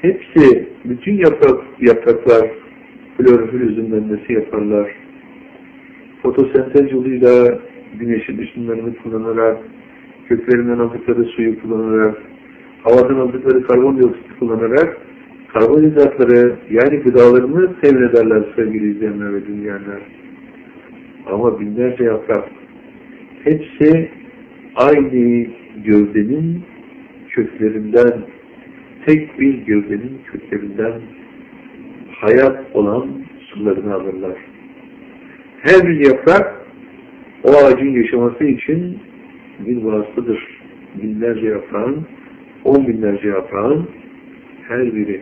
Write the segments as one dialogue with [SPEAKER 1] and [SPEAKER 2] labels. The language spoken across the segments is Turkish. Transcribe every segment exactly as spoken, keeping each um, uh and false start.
[SPEAKER 1] hepsi, bütün yaprak, yapraklar klorofil özünlenmesi yaparlar. Fotosentez yoluyla güneşin ışınlarını kullanarak, köklerinden aldıkları suyu kullanarak, havadan aldıkları karbondioksit kullanarak karbonhidratları, yani gıdalarını temin ederler sevgili izleyenler ve dinleyenler. Ama binlerce yaprak, hepsi aynı gövdenin köklerinden, tek bir gövdenin köklerinden hayat olan sularını alırlar. Her bir yaprak o ağacın yaşaması için bir vasıtadır. Binlerce yaprağın, on binlerce yaprağın her biri.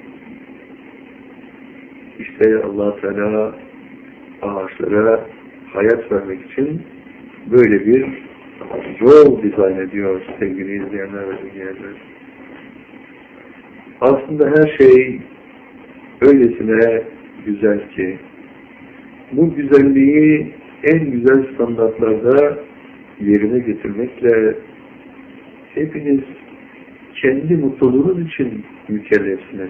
[SPEAKER 1] İşte Allah Teala ağaçlara hayat vermek için böyle bir yol dizayn ediyor sevgili izleyenler ve dinleyenler. Aslında her şey öylesine güzel ki bu güzelliği en güzel standartlarda yerine getirmekle hepiniz kendi mutluluğunuz için mükellefsiniz.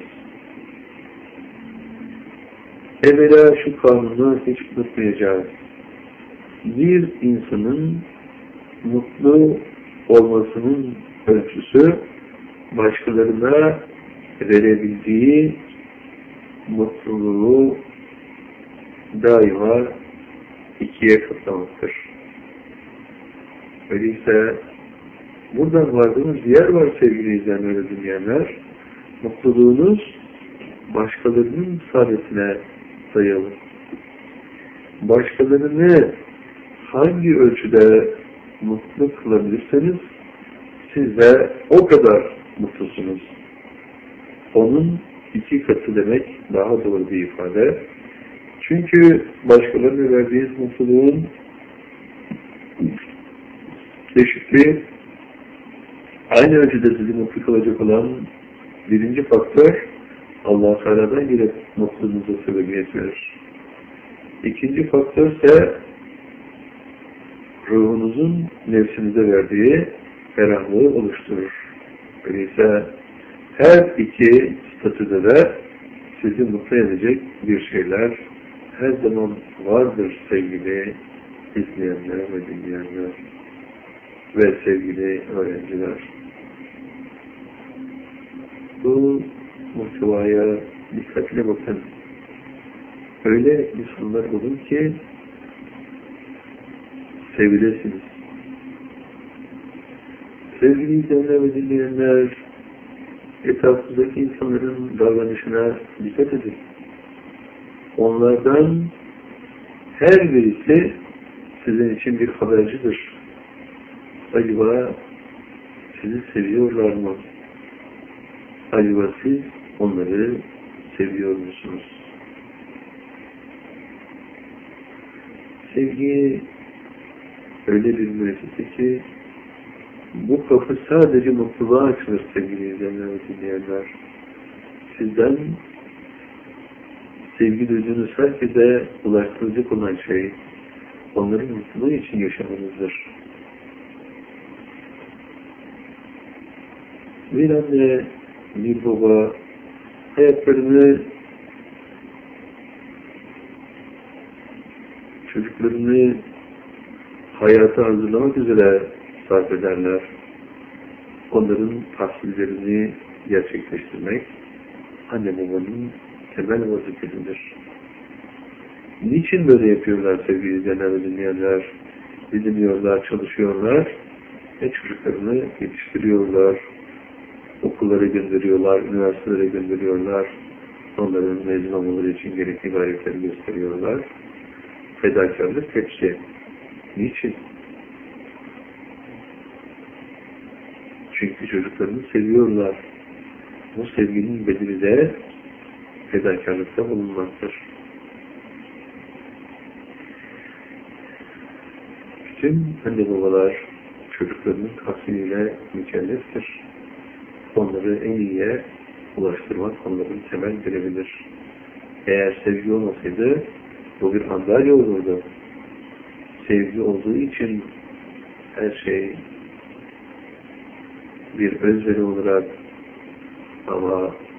[SPEAKER 1] Evvela şu kanunu hiç unutmayacağız. Bir insanın mutlu olmasının ölçüsü başkalarına verebildiği mutluluğu daima ikiye katlamaktır. Öyleyse buradan vardığımız yer var sevgili izleyenler ve dinleyenler. Mutluluğunuz başkalarının saadetine dayalı. Başkalarını hangi ölçüde mutlu kılabilirseniz siz de o kadar mutlusunuz. Onun iki katı demek daha doğru bir ifade. Çünkü başkalarına verdiğiniz mutluluğun çeşitli aynı ölçüde sizi mutlu kılacak olan birinci faktör Allah-u Teala'dan gelip mutluluğunuza sebebiyet verir. İkinci faktör ise ruhunuzun nefsinize verdiği ferahlığı oluşturur. Öyleyse her iki statüde de sizi mutlu edecek bir şeyler her zaman vardır sevgili izleyenler ve dinleyenler ve sevgili öğrenciler. Bu muhtevaya dikkatle bakın. Öyle insanlar olun ki sevilesiniz. Sevgili izleyenler ve dinleyenler, etrafınızdaki insanların davranışına dikkat edin. Onlardan her birisi sizin için bir habercidir. Acaba sizi seviyorlar mı? Acaba siz onları seviyor musunuz? Sevgi öyle bir müessese ki bu kapı sadece mutluluğa açılır sevgili izleyenler ve dinleyenler. Sizden sevgi duyduğunuz herkese ulaştıracak olan şey onların mutluluğu için yaşamanızdır. Bir anne, bir baba hayatlarını çocuklarını hayata hazırlamak üzere sarf ederler. Onların tahsillerini gerçekleştirmek anne babanın temel vazifesidir. Niçin böyle yapıyorlar sevgili izleyenler ve dinleyenler? Dinliyorlar, çalışıyorlar ve çocuklarını yetiştiriyorlar. Okullara gönderiyorlar, üniversitelere gönderiyorlar. Onların mezun olmaları için gerekli gayretleri gösteriyorlar. Fedakarlık hepsi. Niçin? Çünkü çocuklarını seviyorlar. Bu sevginin bedeli de fedakarlıkta bulunmaktır. Bütün anne babalar çocuklarının tahsiliyle mükelleftir. Onları en iyiye ulaştırmak onların temel görevidir. Eğer sevgi olmasaydı bu bir andalya olurdu. Sevgi olduğu için her şey bir özveri olarak ama